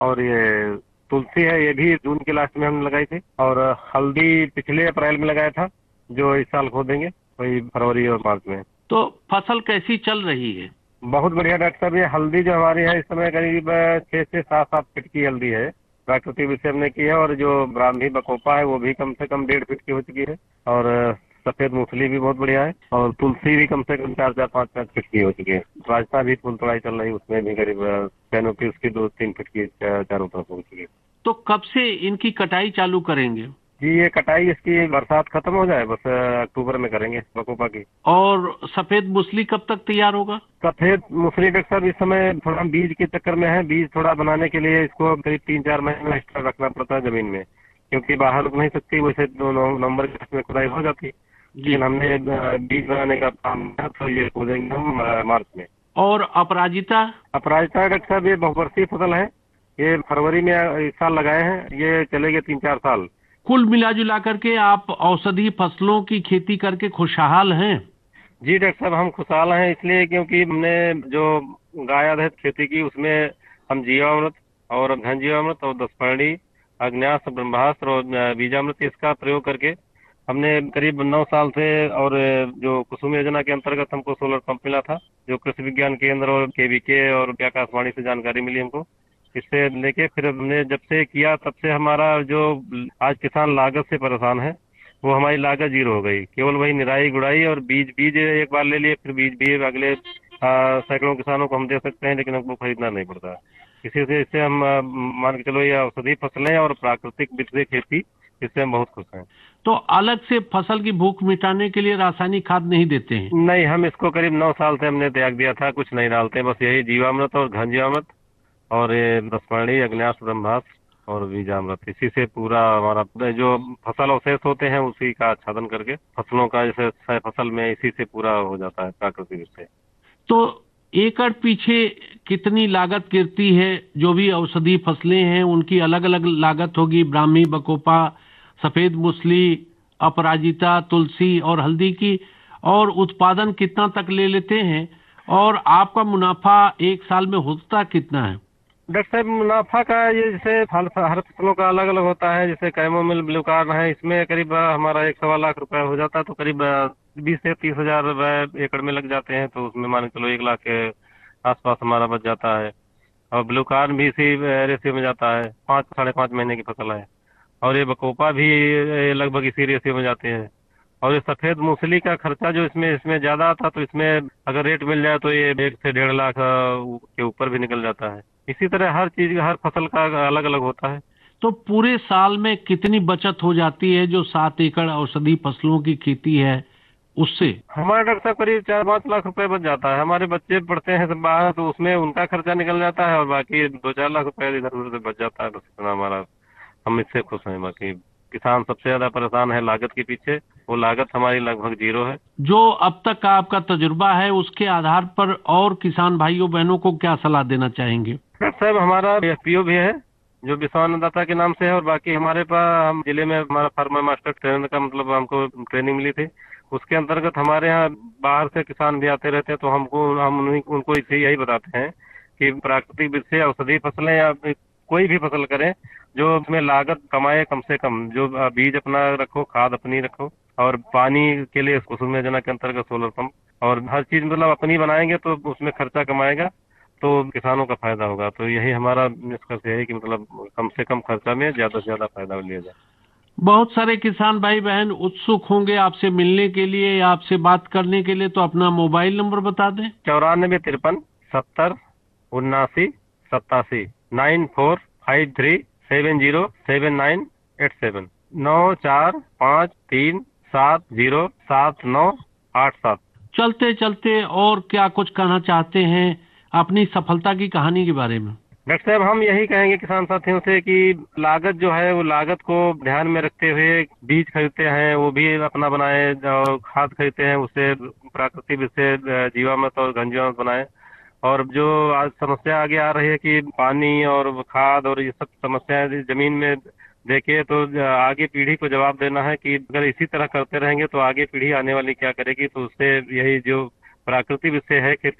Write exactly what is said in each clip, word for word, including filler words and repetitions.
और ये तुलसी है, ये भी जून के लास्ट में हमने लगाई थी। और हल्दी पिछले अप्रैल में लगाया था, जो इस साल खो देंगे वही फरवरी और मार्च में। तो फसल कैसी चल रही है? बहुत बढ़िया डॉक्टर साहब। ये हल्दी जो हमारी है इस समय करीब छह से सात सात फीट की हल्दी है, प्राकृतिक विषय हमने की है। और जो ब्राह्मी बकोपा है वो भी कम से कम डेढ़ फीट की हो चुकी है। और सफेद मूंगफली भी बहुत बढ़िया है। और तुलसी भी कम से कम चार चार पाँच पाँच फीट की हो चुकी है। राजता भी फूल तोड़ाई चल रही है, उसमें भी करीब कैनोपी उसकी दो तीन फीट की चारों तरफ हो चुकी है। तो कब से इनकी कटाई चालू करेंगे? जी ये कटाई इसकी बरसात खत्म हो जाए बस अक्टूबर में करेंगे बकोपा की। और सफेद मूसली कब तक तैयार होगा? सफेद मूसली डॉक्टर साहब इस समय थोड़ा बीज के चक्कर में है। बीज थोड़ा बनाने के लिए इसको करीब तीन चार महीने एक्स्ट्रा रखना पड़ता है जमीन में, क्योंकि बाहर रुक नहीं सकती। वैसे नवंबर के में खुदाई हो जाती, लेकिन हमने बीज बनाने का काम किया तो ये खोदेंगे हम मार्च में। और अपराजिता? अपराजिता डॉक्टर साहब ये बहुवर्षीय फसल है। ये फरवरी में इस साल लगाए हैं, ये चलेंगे तीन चार साल। कुल मिला जुला करके आप औषधि फसलों की खेती करके खुशहाल हैं? जी डॉक्टर साहब हम खुशहाल हैं, इसलिए क्योंकि हमने जो गाय आधारित खेती की उसमें हम जीवामृत और घन जीवामृत और दसपर्णी, अग्न्यास्त्र, ब्रह्मास्त्र और बीजामृत इसका प्रयोग करके हमने करीब नौ साल से। और जो कुसुम योजना के अंतर्गत हमको सोलर पंप मिला था, जो कृषि विज्ञान केंद्र और केवीके और आकाशवाणी से जानकारी मिली हमको, इससे लेके फिर हमने जब से किया तब से हमारा जो आज किसान लागत से परेशान है वो हमारी लागत जीरो हो गई। केवल वही निराई गुड़ाई और बीज बीज एक बार ले लिए, फिर बीज भी अगले सैकड़ों किसानों को हम दे सकते हैं, लेकिन हमको खरीदना नहीं पड़ता। इसी से इससे हम मान के चलो ये औषधि फसलें और प्राकृतिक विधि खेती, इससे हम बहुत खुश हैं। तो अलग से फसल की भूख मिटाने के लिए रासायनिक खाद नहीं देते हैं? नहीं, हम इसको करीब नौ साल से हमने त्याग दिया था, कुछ नहीं डालते, बस यही जीवामृत और घन जीवामृत और ये दसपर्णी, अग्न्यास्त्र, ब्रह्मास्त्र और बीजामृत, इसी से पूरा हमारा जो फसल अवशेष होते हैं उसी का आच्छादन करके फसलों का जैसे फसल में इसी से पूरा हो जाता है प्राकृतिक से। तो एकड़ पीछे कितनी लागत गिरती है? जो भी औषधि फसलें हैं उनकी अलग अलग लागत होगी, ब्राह्मी, बकोपा, सफेद मूसली, अपराजिता, तुलसी और हल्दी की। और उत्पादन कितना तक ले लेते हैं और आपका मुनाफा एक साल में होता कितना है? डॉक्टर साहब मुनाफा का ये जैसे हर हर फसलों का अलग अलग होता है। जैसे कैमोमिल, ब्लू कार्न है, इसमें करीब हमारा एक सवा लाख रुपए हो जाता है, तो करीब बीस से तीस हजार रुपए एकड़ में लग जाते हैं। तो उसमें मान के चलो एक लाख के आसपास हमारा बच जाता है। और ब्लू कार्न भी इसी रेशियो में जाता है, पाँच साढ़े पाँच महीने की फसल है। और ये बकोपा भी लगभग इसी रेशियो में जाते हैं। और ये सफेद मूसली का खर्चा जो इसमें इसमें ज्यादा आता, तो इसमें अगर रेट मिल जाए तो ये एक से डेढ़ लाख के ऊपर भी निकल जाता है। इसी तरह हर चीज हर फसल का अलग अलग होता है। तो पूरे साल में कितनी बचत हो जाती है जो सात एकड़ औषधि फसलों की खेती है उससे? हमारा डॉक्टर साहब करीब चार पाँच लाख रुपए बच जाता है। हमारे बच्चे पढ़ते हैं सब बाहर, तो उसमें उनका खर्चा निकल जाता है और बाकी दो चार लाख रुपए इधर उधर से बच जाता है। बस इतना हमारा, हम इससे खुश हैं। बाकी किसान सबसे ज्यादा परेशान है लागत के पीछे, वो लागत हमारी लगभग जीरो है। जो अब तक का आपका तजुर्बा है उसके आधार पर और किसान भाइयों बहनों को क्या सलाह देना चाहेंगे? डॉक्टर साहब हमारा एफपीओ भी है जो विश्वानदाता के नाम से है, और बाकी हमारे पास हम जिले में हमारा फार्मर मास्टर ट्रेनर का मतलब हमको ट्रेनिंग मिली थी, उसके अंतर्गत हमारे यहाँ बाहर से किसान भी आते रहते हैं। तो हमको हम उन्हीं उनको इसे यही बताते हैं कि प्राकृतिक विधि से औषधि फसलें या कोई भी फसल करें जो उसमें लागत कमाए कम से कम। जो बीज अपना रखो, खाद अपनी रखो, और पानी के लिए कुसुम योजना के अंतर्गत सोलर पंप, और हर चीज मतलब अपनी बनाएंगे तो उसमें खर्चा कमाएगा तो किसानों का फायदा होगा। तो यही हमारा निष्कर्ष है कि मतलब कम से कम खर्चा में ज्यादा से ज्यादा फायदा लिया जाए। बहुत सारे किसान भाई बहन उत्सुक होंगे आपसे मिलने के लिए, आपसे बात करने के लिए, तो अपना मोबाइल नंबर बता दें। चौरानबे तिरपन सत्तर उन्नासी सत्तासी, nine four five three seven zero seven nine eight seven, नौ चार पाँच तीन सात जीरो सात नौ आठ सात। चलते चलते और क्या कुछ कहना चाहते हैं अपनी सफलता की कहानी के बारे में? डॉक्टर साहब हम यही कहेंगे किसान साथियों से कि लागत जो है वो लागत को ध्यान में रखते हुए बीज खरीदते हैं वो भी अपना बनाए, और खाद खरीदते हैं उससे प्राकृतिक से जीवामृत और घन जीवामृत बनाए। और जो आज समस्या आगे आ रही है कि पानी और खाद और ये सब समस्याएं जमीन में देखे, तो आगे पीढ़ी को जवाब देना है कि अगर इसी तरह करते रहेंगे तो आगे पीढ़ी आने वाली क्या करेगी। तो उससे यही जो प्राकृतिक विषय है खेती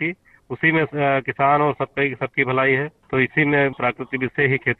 उसी में अ, किसान और सबकी सबकी भलाई है। तो इसी में प्राकृतिक विधि से ही खेती